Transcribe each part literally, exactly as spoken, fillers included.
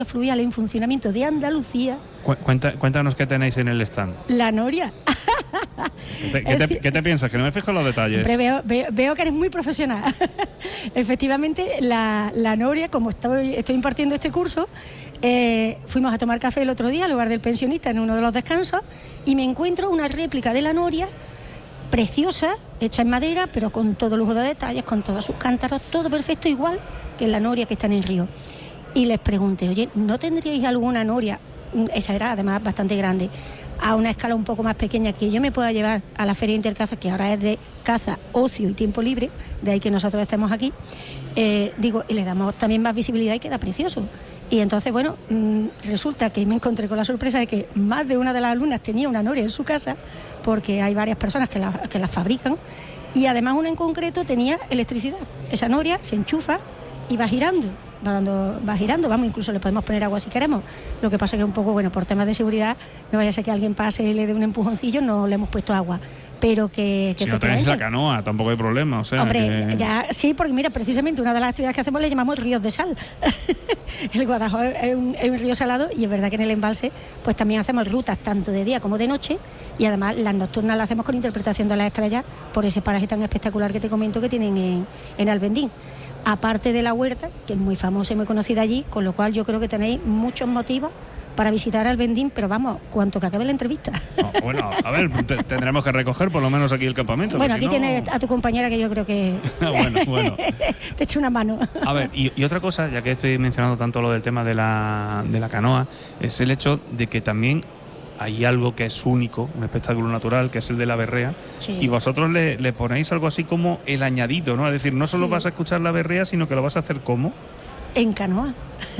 fluvial en funcionamiento de Andalucía. Cuenta, cuéntanos qué tenéis en el stand. La noria. ¿Qué te, qué te, qué te piensas? Que no me fijo en los detalles. Veo, veo, veo que eres muy profesional. Efectivamente, la, la noria, como estoy, estoy impartiendo este curso, eh, fuimos a tomar café el otro día al lugar del pensionista en uno de los descansos y me encuentro una réplica de la noria preciosa, hecha en madera, pero con todo lujo de detalles, con todos sus cántaros, todo perfecto, igual que la noria que está en el río. Y les pregunté, oye, ¿no tendríais alguna noria? Esa era además bastante grande, a una escala un poco más pequeña, que yo me pueda llevar a la Feria Intercaza, que ahora es de caza, ocio y tiempo libre, de ahí que nosotros estemos aquí, eh, digo, y le damos también más visibilidad y queda precioso. Y entonces, bueno, mmm, resulta que me encontré con la sorpresa de que más de una de las alumnas tenía una noria en su casa, porque hay varias personas que la, que la fabrican, y además una en concreto tenía electricidad. Esa noria se enchufa y va girando. Va, dando, va girando, vamos, incluso le podemos poner agua si queremos. Lo que pasa que un poco, bueno, por temas de seguridad, no vaya a ser que alguien pase y le dé un empujoncillo, no le hemos puesto agua. Pero que, que si no tenéis la canoa, tampoco hay problema, o sea... Hombre, que... ya, sí, porque mira, precisamente una de las actividades que hacemos le llamamos ríos de sal. El Guadalajara es un, es un río salado y es verdad que en el embalse pues también hacemos rutas tanto de día como de noche y además las nocturnas las hacemos con interpretación de las estrellas por ese paraje tan espectacular que te comento que tienen en, en Albendín. Aparte de la huerta, que es muy famosa y muy conocida allí, con lo cual yo creo que tenéis muchos motivos para visitar Albendín, pero vamos, cuanto que acabe la entrevista. No, bueno, a ver, te, tendremos que recoger por lo menos aquí el campamento. Bueno, aquí si no... tienes a tu compañera que yo creo que bueno, bueno. te echo una mano. A ver, y, y otra cosa, ya que estoy mencionando tanto lo del tema de la, de la canoa, es el hecho de que también hay algo que es único, un espectáculo natural, que es el de la berrea, sí. Y vosotros le, le ponéis algo así como el añadido, ¿no? Es decir, no solo sí. vas a escuchar la berrea, sino que lo vas a hacer ¿cómo? En canoa.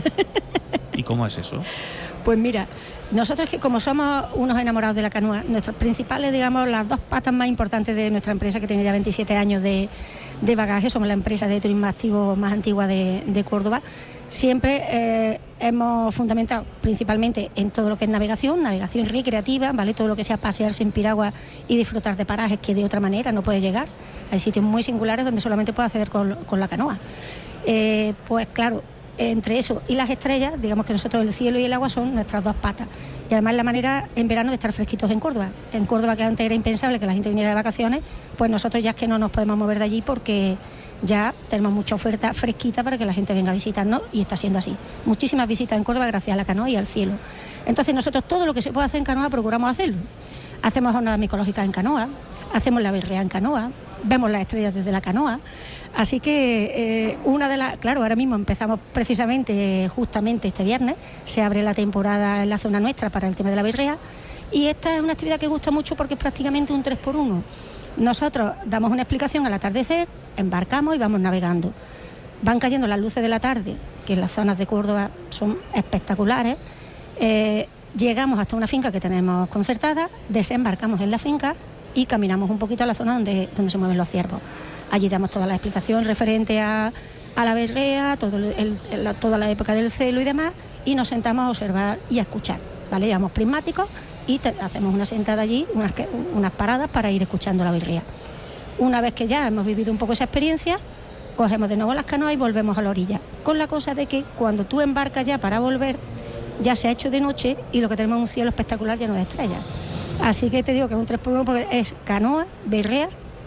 ¿Y cómo es eso? Pues mira, nosotros que como somos unos enamorados de la canoa, nuestras principales, digamos, las dos patas más importantes de nuestra empresa, que tiene ya veintisiete años de, de bagaje, somos la empresa de turismo activo más antigua de, de Córdoba, siempre eh, hemos fundamentado principalmente en todo lo que es navegación, navegación recreativa, ¿vale? Todo lo que sea pasearse en piragua y disfrutar de parajes que de otra manera no puedes llegar. Hay sitios muy singulares donde solamente puedes acceder con, con la canoa. Eh, pues claro, entre eso y las estrellas, digamos que nosotros el cielo y el agua son nuestras dos patas. Y además la manera en verano de estar fresquitos en Córdoba. En Córdoba, que antes era impensable que la gente viniera de vacaciones, pues nosotros ya es que no nos podemos mover de allí porque ya tenemos mucha oferta fresquita para que la gente venga a visitarnos y está siendo así. Muchísimas visitas en Córdoba gracias a la canoa y al cielo. Entonces nosotros todo lo que se puede hacer en canoa procuramos hacerlo. Hacemos jornadas micológicas en canoa, hacemos la berrea en canoa, vemos las estrellas desde la canoa. Así que eh, una de las... Claro, ahora mismo empezamos precisamente, justamente este viernes, se abre la temporada en la zona nuestra para el tema de la berrea y esta es una actividad que gusta mucho porque es prácticamente un tres por uno. Nosotros damos una explicación al atardecer, embarcamos y vamos navegando. Van cayendo las luces de la tarde, que en las zonas de Córdoba son espectaculares. Eh, llegamos hasta una finca que tenemos concertada, desembarcamos en la finca y caminamos un poquito a la zona donde, donde se mueven los ciervos. Allí damos toda la explicación referente a, a la berrea, todo el, el, toda la época del celo y demás, y nos sentamos a observar y a escuchar, ¿vale? Llevamos prismáticos y te, hacemos una sentada allí, unas, unas paradas para ir escuchando la berrea. Una vez que ya hemos vivido un poco esa experiencia, cogemos de nuevo las canoas y volvemos a la orilla, con la cosa de que cuando tú embarcas ya para volver, ya se ha hecho de noche y lo que tenemos es un cielo espectacular lleno de estrellas. Así que te digo que es un tres por uno porque es canoa, berrea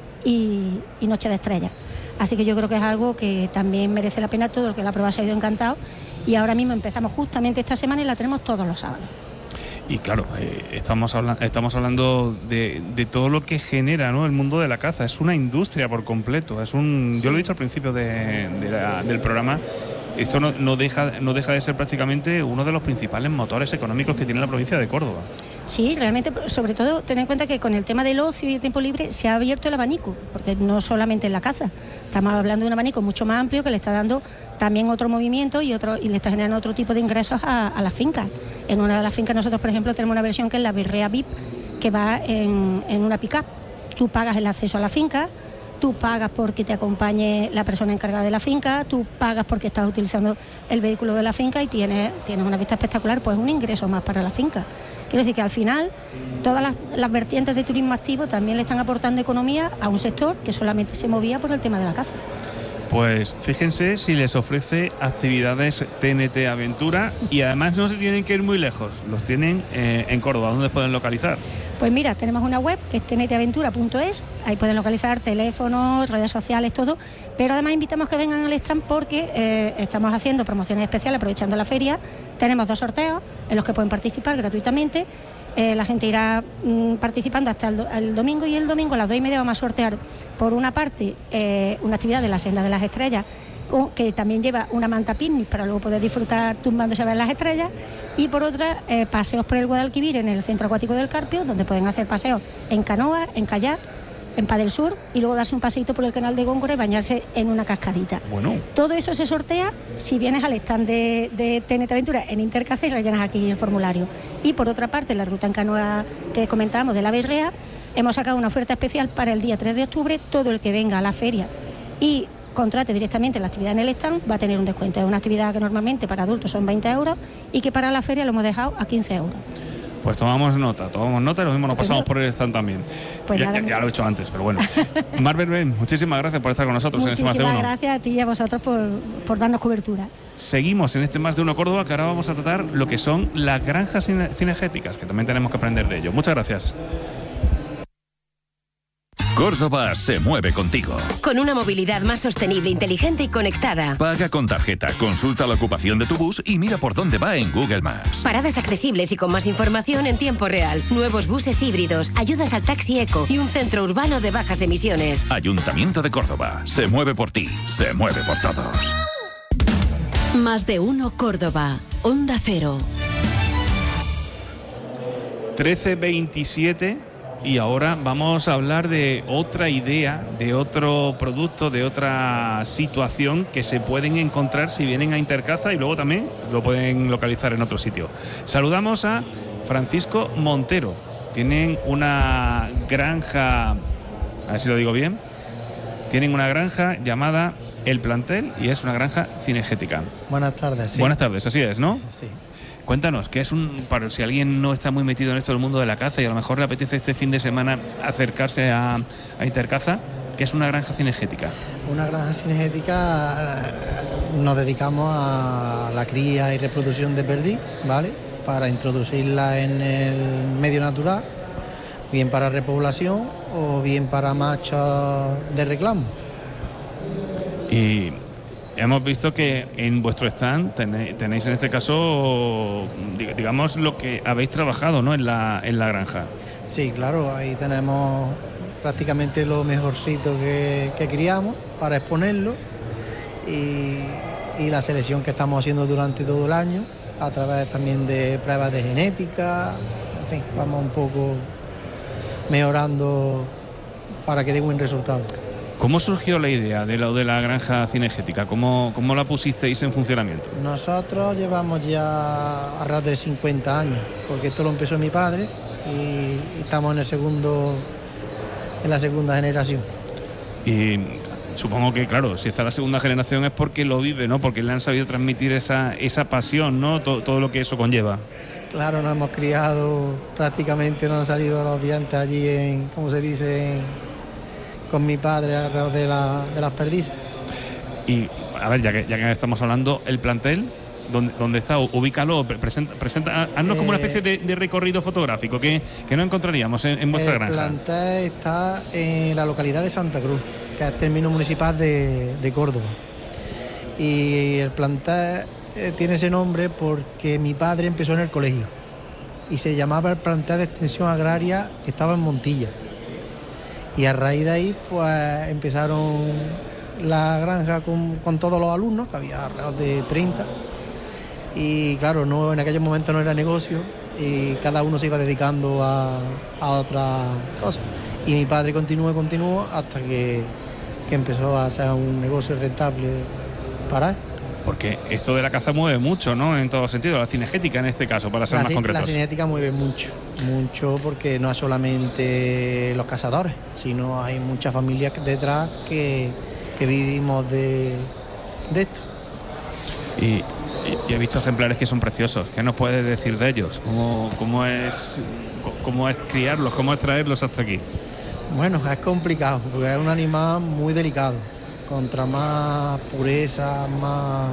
y, y noche de estrellas. Así que yo creo que es algo que también merece la pena. Todo el que la prueba se ha ido encantado y ahora mismo empezamos justamente esta semana y la tenemos todos los sábados. Y claro, eh, estamos, habla- estamos hablando de, de todo lo que genera, ¿no?, el mundo de la caza. Es una industria por completo. Es un, sí. Yo lo he dicho al principio de, de la, del programa. Esto no, no, deja, no deja de ser prácticamente uno de los principales motores económicos que tiene la provincia de Córdoba. Sí, realmente, sobre todo, ten en cuenta que con el tema del ocio y el tiempo libre se ha abierto el abanico, porque no solamente en la caza, estamos hablando de un abanico mucho más amplio que le está dando también otro movimiento y otro y le está generando otro tipo de ingresos a, a las fincas. En una de las fincas nosotros, por ejemplo, tenemos una versión que es la berrea V I P, que va en, en una pick-up. Tú pagas el acceso a la finca, tú pagas porque te acompañe la persona encargada de la finca, tú pagas porque estás utilizando el vehículo de la finca y tienes, tienes una vista espectacular, pues un ingreso más para la finca. Quiero decir que al final todas las, las vertientes de turismo activo también le están aportando economía a un sector que solamente se movía por el tema de la caza. Pues fíjense si les ofrece actividades T N T Aventura y además no se tienen que ir muy lejos, los tienen eh, en Córdoba. ¿Dónde pueden localizar? Pues mira, tenemos una web que es t n t aventura punto es, ahí pueden localizar teléfonos, redes sociales, todo, pero además invitamos que vengan al stand porque eh, estamos haciendo promociones especiales aprovechando la feria. Tenemos dos sorteos en los que pueden participar gratuitamente. Eh, la gente irá mm, participando hasta el, do el domingo, y el domingo a las dos y media vamos a sortear por una parte eh, una actividad de la Senda de las Estrellas, que también lleva una manta picnic para luego poder disfrutar tumbándose a ver las estrellas, y por otra eh, paseos por el Guadalquivir en el Centro Acuático del Carpio, donde pueden hacer paseos en canoa, en kayak, en paddle surf, y luego darse un paseíto por el canal de Góngora y bañarse en una cascadita. Bueno. Todo eso se sortea si vienes al stand de, de T N T Aventura en Intercaza y rellenas aquí el formulario. Y por otra parte, la ruta en canoa que comentábamos de la Berrea, hemos sacado una oferta especial para el día tres de octubre. Todo el que venga a la feria y contrate directamente la actividad en el stand va a tener un descuento. Es una actividad que normalmente para adultos son veinte euros y que para la feria lo hemos dejado a quince euros. Pues tomamos nota, tomamos nota y lo mismo nos pasamos pues por el stand también. Pues ya, ya, ya lo he hecho antes, pero bueno. Mar Berben, muchísimas gracias por estar con nosotros muchísimas en este Más de Uno. Gracias a ti y a vosotros por, por darnos cobertura. Seguimos en este Más de Uno Córdoba, que ahora vamos a tratar lo que son las granjas cinegéticas, que también tenemos que aprender de ello. Muchas gracias. Córdoba se mueve contigo. Con una movilidad más sostenible, inteligente y conectada. Paga con tarjeta, consulta la ocupación de tu bus y mira por dónde va en Google Maps. Paradas accesibles y con más información en tiempo real. Nuevos buses híbridos, ayudas al taxi eco y un centro urbano de bajas emisiones. Ayuntamiento de Córdoba. Se mueve por ti, se mueve por todos. Más de Uno Córdoba. Onda Cero. trece veintisiete. Y ahora vamos a hablar de otra idea, de otro producto, de otra situación que se pueden encontrar si vienen a Intercaza, y luego también lo pueden localizar en otro sitio. Saludamos a Francisco Montero. Tienen una granja, a ver si lo digo bien, tienen una granja llamada El Plantel y es una granja cinegética. Buenas tardes. Sí. Buenas tardes, así es, ¿no? Sí. Cuéntanos, ¿qué es un, para si alguien no está muy metido en esto del mundo de la caza y a lo mejor le apetece este fin de semana acercarse a, a Intercaza, ¿qué es una granja cinegética? Una granja cinegética, nos dedicamos a la cría y reproducción de perdiz, ¿vale? Para introducirla en el medio natural, bien para repoblación o bien para machos de reclamo. Y hemos visto que en vuestro stand tenéis, tenéis en este caso, digamos, lo que habéis trabajado, ¿no?, en la, en la granja. Sí, claro, ahí tenemos prácticamente lo mejorcito que, que criamos para exponerlo y, y la selección que estamos haciendo durante todo el año a través también de pruebas de genética. En fin, vamos un poco mejorando para que dé buen resultado. ¿Cómo surgió la idea de lo de la granja cinegética? ¿Cómo, cómo la pusisteis en funcionamiento? Nosotros llevamos ya alrededor de cincuenta años, porque esto lo empezó mi padre y estamos en el segundo, en la segunda generación. Y supongo que, claro, si está la segunda generación es porque lo vive, ¿no? Porque le han sabido transmitir esa, esa pasión, ¿no? Todo, todo lo que eso conlleva. Claro, nos hemos criado, prácticamente nos han salido los dientes allí en, ¿cómo se dice?, en, con mi padre alrededor de, la, de las perdices. Y, a ver, ya que, ya que estamos hablando, el plantel, ¿dónde, dónde está? Ubícalo, presenta, presenta haznos eh, como una especie de, de recorrido fotográfico, sí, que, que no encontraríamos en, en vuestra el granja. El plantel está en la localidad de Santa Cruz, que es término municipal de, de Córdoba. Y el plantel eh, tiene ese nombre porque mi padre empezó en el colegio y se llamaba el plantel de extensión agraria que estaba en Montilla. Y a raíz de ahí, pues empezaron la granja con, con todos los alumnos, que había alrededor de treinta. Y claro, no, en aquel momento no era negocio y cada uno se iba dedicando a, a otra cosa. Y mi padre continuó y continuó hasta que, que empezó a ser un negocio rentable para él. Porque esto de la caza mueve mucho, ¿no? En todo sentido, la cinegética en este caso, para ser la, más concretos. La cinegética mueve mucho, mucho porque no es solamente los cazadores, sino hay muchas familias detrás que, que vivimos de, de esto. Y, y he visto ejemplares que son preciosos. ¿Qué nos puedes decir de ellos? ¿Cómo, cómo, es, cómo es criarlos? ¿Cómo es traerlos hasta aquí? Bueno, es complicado porque es un animal muy delicado. Contra más pureza, más,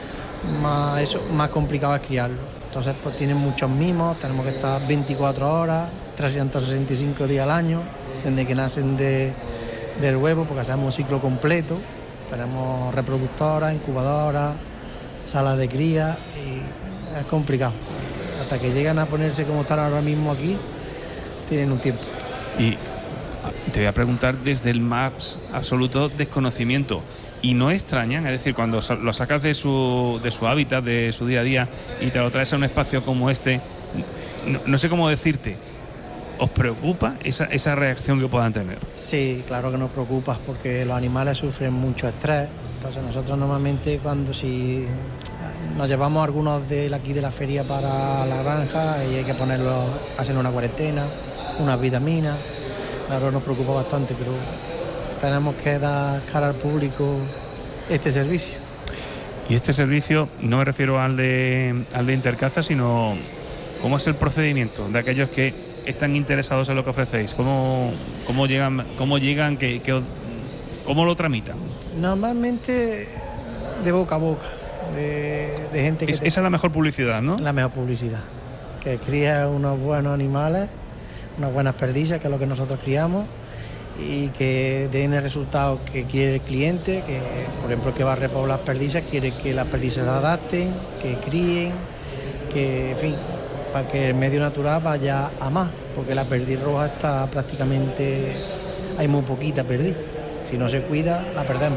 más, eso, más complicado es criarlo. Entonces pues tienen muchos mimos, tenemos que estar veinticuatro horas, trescientos sesenta y cinco días al año, desde que nacen de, del huevo, porque hacemos un ciclo completo. Tenemos reproductoras, incubadoras, salas de cría y es complicado. Hasta que llegan a ponerse como están ahora mismo aquí, tienen un tiempo. Y te voy a preguntar desde el más absoluto desconocimiento. ¿Y no extrañan? Es decir, cuando lo sacas de su, de su hábitat, de su día a día, y te lo traes a un espacio como este, no, no sé cómo decirte, ¿os preocupa esa, esa reacción que puedan tener? Sí, claro que nos preocupa, porque los animales sufren mucho estrés. Entonces nosotros normalmente cuando si nos llevamos algunos de aquí de la feria para la granja y hay que ponerlos, hacer una cuarentena, unas vitaminas, claro nos preocupa bastante, pero tenemos que dar cara al público este servicio. Y este servicio, no me refiero al de, al de Intercaza, sino cómo es el procedimiento de aquellos que están interesados en lo que ofrecéis, cómo, cómo llegan, cómo llegan, que, que, cómo lo tramitan. Normalmente de boca a boca, de, de gente que... Es, te... Esa es la mejor publicidad, ¿no? La mejor publicidad, que cría unos buenos animales, unas buenas perdices, que es lo que nosotros criamos, y que den el resultado que quiere el cliente, que por ejemplo que va a repoblar perdices, quiere que las perdices se adapten, que críen, que en fin, para que el medio natural vaya a más, porque la perdiz roja está prácticamente, hay muy poquita perdiz, si no se cuida la perdemos.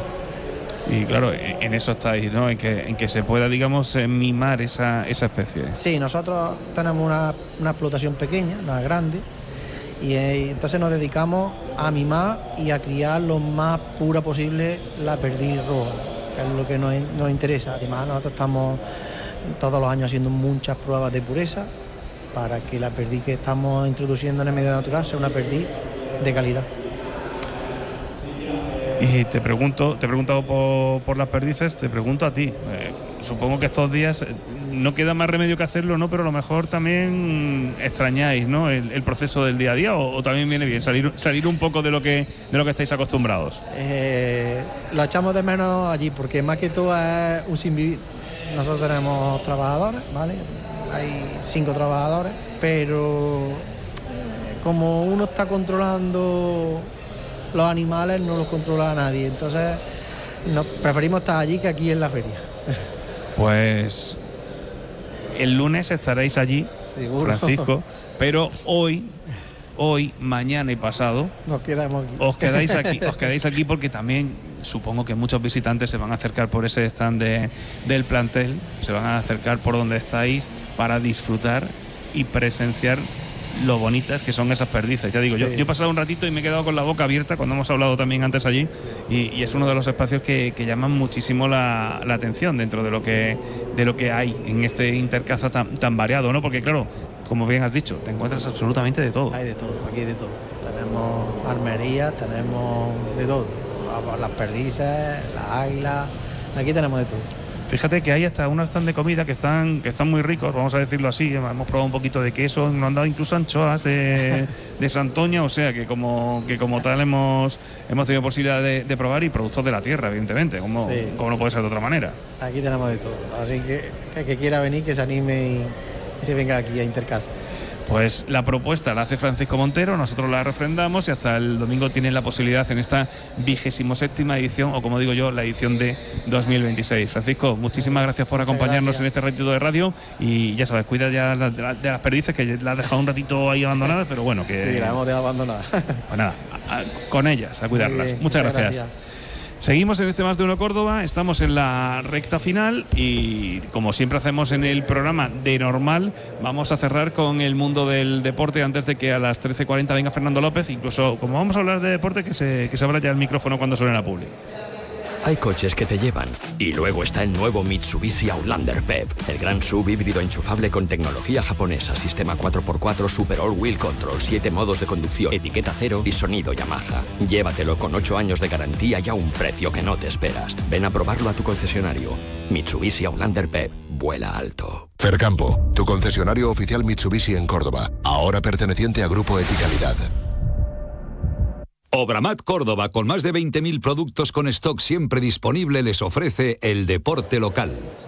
Y claro, en eso estáis, ¿no? En que, en que se pueda, digamos, mimar esa, esa especie. Sí, nosotros tenemos una, una explotación pequeña, no es grande, y eh, entonces nos dedicamos a mimar y a criar lo más pura posible la perdiz roja, que es lo que nos, nos interesa. Además nosotros estamos todos los años haciendo muchas pruebas de pureza para que la perdiz que estamos introduciendo en el medio natural sea una perdiz de calidad. Y te pregunto, te he preguntado por, por las perdices, te pregunto a ti. Eh, supongo que estos días no queda más remedio que hacerlo, ¿no? Pero a lo mejor también extrañáis, ¿no? El, el proceso del día a día, o, o también viene bien salir, salir un poco de lo que de lo que estáis acostumbrados. Eh, lo echamos de menos allí, porque más que todo es un sin vivir. Nosotros tenemos trabajadores, ¿vale? Hay cinco trabajadores, pero como uno está controlando los animales, no los controla nadie, entonces nos preferimos estar allí que aquí en la feria. Pues el lunes estaréis allí, seguro, Francisco, pero hoy, hoy, mañana y pasado nos quedamos aquí. Os quedáis aquí, os quedáis aquí porque también supongo que muchos visitantes se van a acercar por ese stand de, del plantel, se van a acercar por donde estáis para disfrutar y presenciar lo bonitas que son esas perdices. Ya digo, sí. yo, yo he pasado un ratito y me he quedado con la boca abierta cuando hemos hablado también antes allí, y, y es uno de los espacios que, que llaman muchísimo la, la atención dentro de lo que de lo que hay en este Intercaza tan, tan variado, ¿no? Porque claro, como bien has dicho, te encuentras absolutamente de todo. Hay de todo, aquí hay de todo. Tenemos armerías, tenemos de todo. Las perdices, las águilas, aquí tenemos de todo. Fíjate que hay hasta unos stand de comida que están que están muy ricos, vamos a decirlo así. Hemos probado un poquito de queso, nos han dado incluso anchoas de, de Santoña, o sea que como que como tal hemos hemos tenido posibilidad de, de probar, y productos de la tierra, evidentemente, como, sí. como no puede ser de otra manera. Aquí tenemos de todo, así que el que quiera venir, que se anime y, y se venga aquí a Intercaza. Pues la propuesta la hace Francisco Montero, nosotros la refrendamos y hasta el domingo tienen la posibilidad en esta vigésimo séptima edición, o como digo yo, la edición de dos mil veintiséis. Francisco, muchísimas gracias por Muchas acompañarnos gracias. en este ratito de radio, y ya sabes, cuida ya de, la, de las perdices, que la has dejado un ratito ahí abandonadas, pero bueno, que... Sí, la hemos dejado abandonada. Pues nada, a, a, con ellas, a cuidarlas. Bien, muchas, muchas gracias. gracias. Seguimos en este Más de Uno Córdoba, estamos en la recta final y como siempre hacemos en el programa de normal, vamos a cerrar con el mundo del deporte antes de que a las trece cuarenta venga Fernando López. Incluso como vamos a hablar de deporte, que se, que se abra ya el micrófono cuando suene la publi. Hay coches que te llevan. Y luego está el nuevo Mitsubishi Outlander P E P, el gran sub híbrido enchufable con tecnología japonesa, sistema cuatro por cuatro Super All Wheel Control, siete modos de conducción, etiqueta cero y sonido Yamaha. Llévatelo con ocho años de garantía y a un precio que no te esperas. Ven a probarlo a tu concesionario. Mitsubishi Outlander P E P. Vuela alto. Fercampo, tu concesionario oficial Mitsubishi en Córdoba, ahora perteneciente a Grupo Eticalidad. Obramat Córdoba, con más de veinte mil productos con stock siempre disponible, les ofrece el deporte local.